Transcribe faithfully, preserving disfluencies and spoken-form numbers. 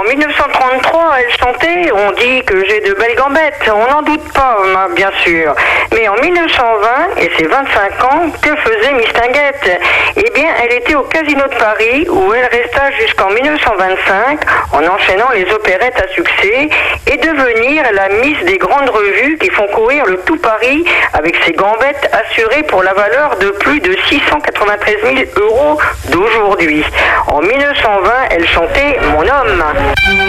mille neuf cent trente-trois, elle chantait « On dit que j'ai de belles gambettes ». On n'en doute pas, bien sûr. Mais en mille neuf cent vingt, et c'est vingt-cinq ans, que faisait Miss Tinguette? Eh bien, elle était au Casino de Paris, où elle resta jusqu'en mille neuf cent vingt-cinq, en enchaînant les opérettes à succès, et devenir la Miss des grandes revues qui font courir le tout Paris avec ses gambettes assurées pour la valeur de plus de six cent quatre-vingt-treize mille euros d'aujourd'hui. En mille neuf cent vingt, elle chantait « Mon homme ».